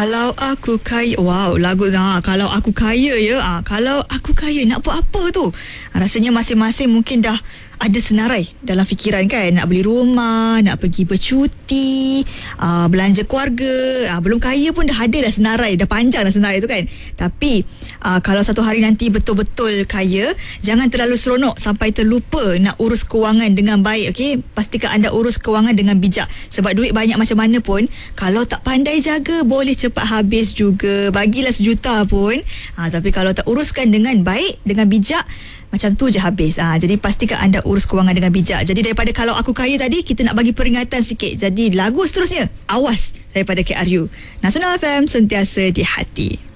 Kalau aku kaya, wow, lagu kalau aku kaya ya, kalau aku kaya nak buat apa tu? Rasanya masing-masing mungkin dah ada senarai dalam fikiran kan, nak beli rumah, nak pergi bercuti, belanja keluarga, belum kaya pun dah ada dah senarai, dah panjang dah senarai tu kan. Tapi kalau satu hari nanti betul-betul kaya, jangan terlalu seronok sampai terlupa nak urus kewangan dengan baik, okey? Pastikan anda urus kewangan dengan bijak, sebab duit banyak macam mana pun kalau tak pandai jaga boleh cepat habis juga. Bagilah 1 juta pun, tapi kalau tak uruskan dengan baik, dengan bijak, macam tu je habis. Jadi pastikan anda urus kewangan dengan bijak. Jadi daripada kalau aku kaya tadi, kita nak bagi peringatan sikit. Jadi lagu seterusnya, Awas daripada KRU. Nasional FM, sentiasa di hati.